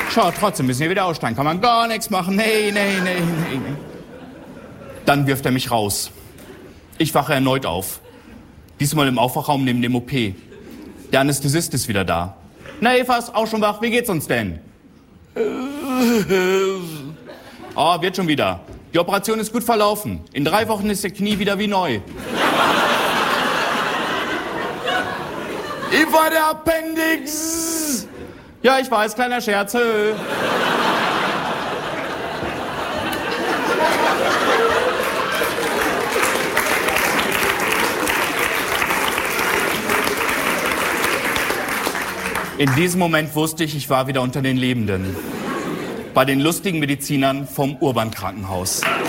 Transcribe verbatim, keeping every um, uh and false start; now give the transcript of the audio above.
Schau, trotzdem müssen wir wieder aussteigen. Kann man gar nichts machen. Nee, nee, nee, nee. Dann wirft er mich raus. Ich wache erneut auf. Diesmal im Aufwachraum neben dem O P. Der Anästhesist ist wieder da. Na, Eva ist auch schon wach. Wie geht's uns denn? Oh, wird schon wieder. Die Operation ist gut verlaufen. In drei Wochen ist ihr Knie wieder wie neu. Eva, der Appendix! Ja, ich weiß, kleiner Scherz. Hö. In diesem Moment wusste ich, ich war wieder unter den Lebenden. Bei den lustigen Medizinern vom Urban Krankenhaus.